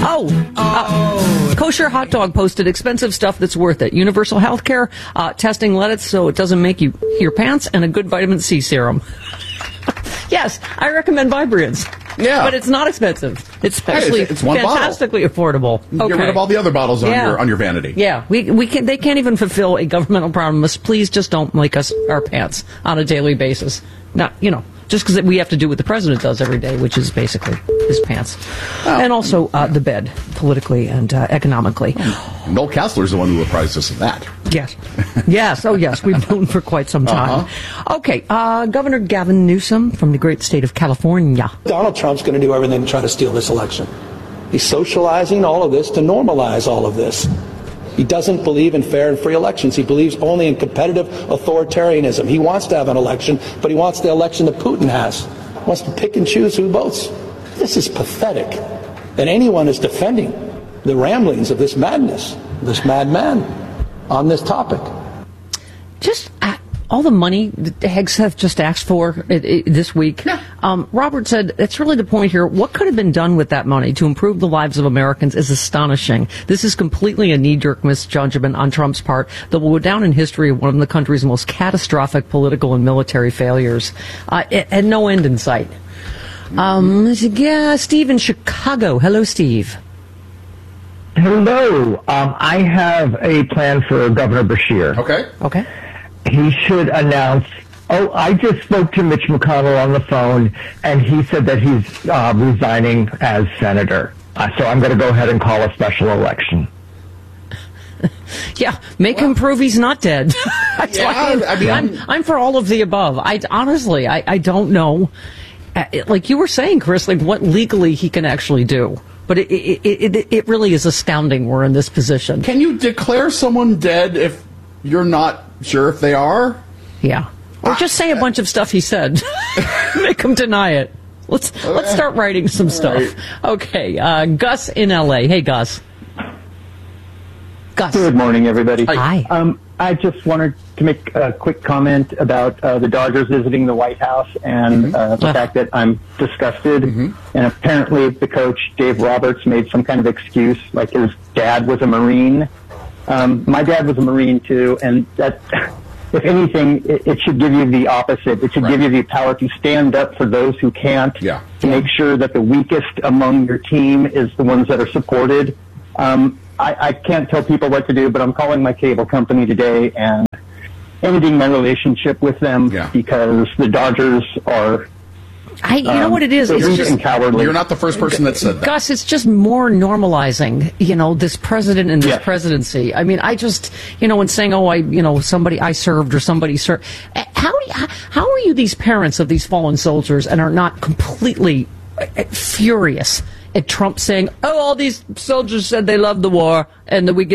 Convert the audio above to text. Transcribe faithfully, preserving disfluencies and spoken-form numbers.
Oh, uh, kosher hot dog posted expensive stuff that's worth it. Universal health care, uh, testing lettuce so it doesn't make you your pants, and a good vitamin C serum. Yes, I recommend Vibriance. Yeah. But it's not expensive. It's actually it's, it's one fantastically bottle. affordable. Okay. Get rid of all the other bottles on yeah. your on your vanity. Yeah, we we can. They can't even fulfill a governmental promise. Please just don't make us our pants on a daily basis. Not, you know, just because we have to do what the president does every day, which is basically his pants. Oh. And also uh, the bed, politically and uh, economically. Oh. Noel Castler's the one who apprised us of that. Yes. Yes. Oh, yes. We've known for quite some time. Uh-huh. Okay. Uh, Governor Gavin Newsom from the great state of California. Donald Trump's going to do everything to try to steal this election. He's socializing all of this to normalize all of this. He doesn't believe in fair and free elections. He believes only in competitive authoritarianism. He wants to have an election, but he wants the election that Putin has. He wants to pick and choose who votes. This is pathetic. And anyone is defending the ramblings of this madness, this madman, on this topic. Just uh, all the money that Hegseth just asked for it, it, this week. Yeah. Um, Robert said, that's really the point here. What could have been done with that money to improve the lives of Americans is astonishing. This is completely a knee-jerk misjudgment on Trump's part that will go down in history of one of the country's most catastrophic political and military failures. Uh, and no end in sight. Um, yeah, Steve in Chicago. Hello, Steve. Hello. Um, I have a plan for Governor Beshear. Okay. Okay. He should announce, oh, I just spoke to Mitch McConnell on the phone, and he said that he's uh, resigning as senator. Uh, so I'm going to go ahead and call a special election. Yeah, make well, him prove he's not dead. yeah, I mean, I'm, I'm for all of the above. I honestly, I, I don't know. Like you were saying, Chris, like what legally he can actually do. But it, it, it, it really is astounding we're in this position. Can you declare someone dead if you're not sure if they are? Yeah. Or just say a bunch of stuff he said. Make him deny it. Let's okay. let's start writing some stuff. Right. Okay. Uh, Gus in L A. Hey, Gus. Gus. Good morning, everybody. Hi. Um, I just wanted to make a quick comment about uh, the Dodgers visiting the White House and mm-hmm. uh, the uh. fact that I'm disgusted. Mm-hmm. And apparently the coach, Dave Roberts, made some kind of excuse, like his dad was a Marine. Um, my dad was a Marine, too, and that, if anything, it, it should give you the opposite. It should right. give you the power to stand up for those who can't, yeah. to make sure that the weakest among your team is the ones that are supported. Um, I, I can't tell people what to do, but I'm calling my cable company today and ending my relationship with them yeah. because the Dodgers are... I, you know um, what it is? It's just, cowardly. You're not the first person that said that. Gus, it's just more normalizing, you know, this president and this yes. presidency. I mean, I just, you know, and saying, oh, I, you know, somebody I served or somebody served. How, do you, how are you these parents of these fallen soldiers and are not completely furious at Trump saying, oh, all these soldiers said they loved the war and that we get